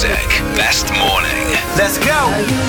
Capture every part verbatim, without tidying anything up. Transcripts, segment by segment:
Kuusek, Best Morning. Let's go!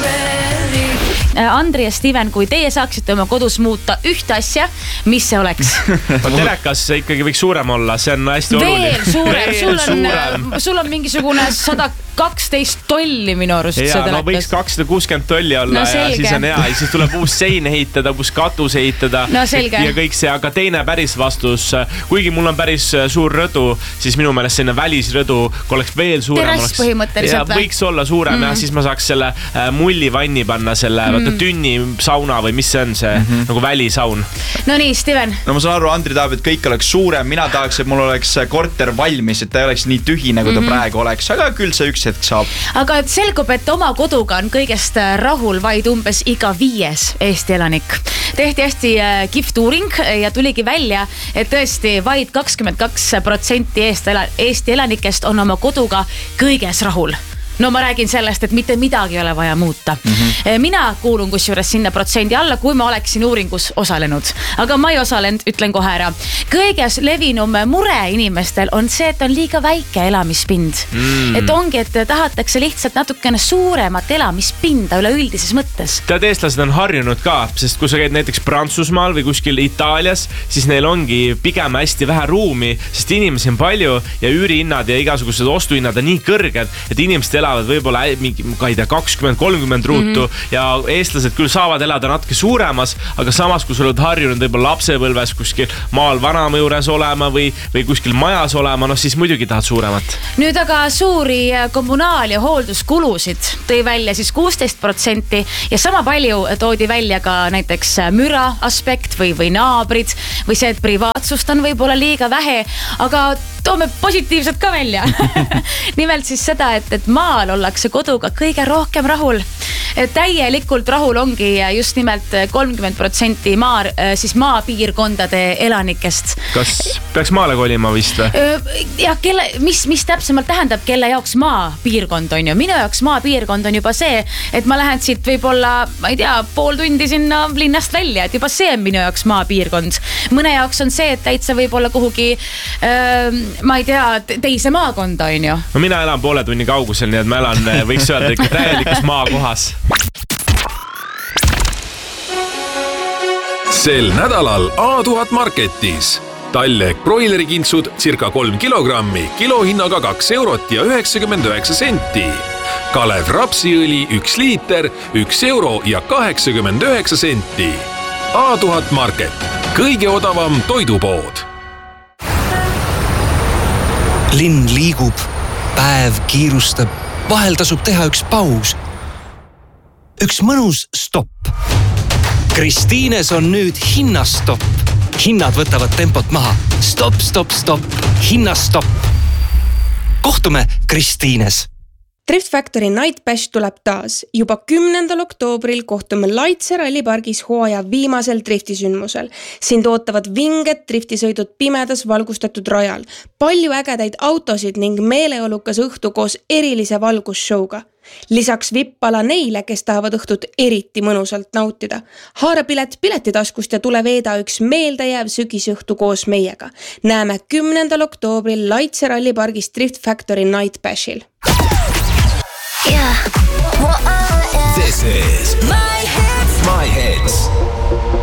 Andri ja Steven, kui teie saaksite oma kodus muuta ühte asja, mis see oleks? Telekas ikkagi võiks suurem olla, see on hästi oluline. Veel suurem, sul on, suurem. Sul on mingisugune sada kaksteist tolli minu arust. Ja, no võiks kakssada kuuskümmend tolli olla no, ja siis on hea. Ja siis tuleb uus sein ehitada, uus katus ehitada no, ja kõik see. Aga teine päris vastus, kuigi mul on päris suur rõdu, siis minu meelest selline välisrõdu, kui oleks veel suurem. Terrass põhimõtteliselt või? Võiks olla suurem mm. ja siis ma saaks selle mullivanni panna selle mm. tünni sauna või mis see on see mm -hmm. nagu välisaun. No nii, Steven. No ma saan aru, Andri tahab, et kõik oleks suurem. Mina tahaks, et mul oleks korter valmis, et ta ei oleks nii tühi, nagu ta mm -hmm. praegu oleks. Aga küll see üks hetk saab. Aga et selgub, et oma koduga on kõigest rahul vaid umbes iga viies Eesti elanik. Tehti hästi kihvt uuring ja tuligi välja, et tõesti vaid kakskümmend kaks protsenti Eesti elanikest on oma koduga kõiges rahul. No ma räägin sellest, et mitte midagi ei ole vaja muuta. Mm-hmm. Mina kuulun kusjuures sinna protsendi alla, kui ma oleksin uuringus osalenud. Aga ma ei osalenud, ütlen kohe ära. Kõiges levinum mure inimestel on see, et on liiga väike elamispind. Mm. Et ongi, et tahatakse lihtsalt natukene suuremat elamispinda üleüldises mõttes. Tead, eestlased on harjunud ka, sest kui sa käid näiteks Prantsusmaal või kuskil Itaalias, siis neil ongi pigem hästi vähe ruumi, sest inimesi on palju ja üürihinnad ja igasugused ostuhinnad on nii kõrged, et inimesed elavad võib-olla mingi, ka ei tea, kakskümmend kolmkümmend ruutu mm-hmm. ja eestlased küll saavad elada natuke suuremas, aga samas, kui sa oled harjunud võib-olla lapsepõlves kuskil maal vanama juures olema või, või kuskil majas olema, no siis muidugi tahad suuremat. Nüüd aga suuri kommunaal- ja hoolduskulusid tõi välja siis kuusteist protsenti ja sama palju toodi välja ka näiteks müra aspekt või, või naabrid või see, et privaatsust on võib-olla liiga vähe, aga toome positiivselt ka välja. Nimelt siis seda, et, et maal ollakse koduga kõige rohkem rahul. Täielikult rahul ongi just nimelt kolmkümmend protsenti maa, siis maapiirkondade elanikest. Kas peaks maale kolima vist või? Ja kelle, mis, mis täpsemalt tähendab, kelle jaoks maapiirkond on ju? Minu jaoks maapiirkond on juba see, et ma lähen siit võib-olla, ma ei tea, pool tundi sinna linnast välja, et juba see on minu jaoks maapiirkond. Mõne jaoks on see, et täitsa võib-olla kuhugi öö, ma ei tea, teise maakonda on ju. No mina elan poole tunni kaugusel, nii et ma elan, võiks öelda ikka täielikus maakohas. Sel nädalal A tuhat Marketis. Tallek broilerikintsud circa kolm kilogrammi, kilohinnaga kaks eurot ja üheksakümmend üheksa senti. Kalev rapsiõli üks liiter, üks euro ja kaheksakümmend üheksa senti. A tuhat Market. Kõige odavam toidupood. Linn liigub, päev kiirustab, vahel tasub teha üks paus. Üks mõnus stopp. Kristiines on nüüd hinnastopp. Hinnad võtavad tempot maha. Stopp, stopp, stopp. Hinnastopp. Kohtume Kristiines. Drift Factory Night Bash tuleb taas. Juba kümnendal oktoobril kohtume Laitse rallipargis hooaja viimasel driftisündmusel. Siin tootavad vinged driftisõidud pimedas valgustatud rajal. Palju ägedaid autosid ning meeleolukas õhtu koos erilise valgusshowga. Lisaks vippala neile, kes tahavad õhtut eriti mõnusalt nautida. Haara pilet piletitaskust ja tule veeda üks meeldejääv sügisõhtu koos meiega. Näeme kümnendal oktoobril Laitse rallipargis Drift Factory Night Bashil. Yeah. This is My Hits. My Hits.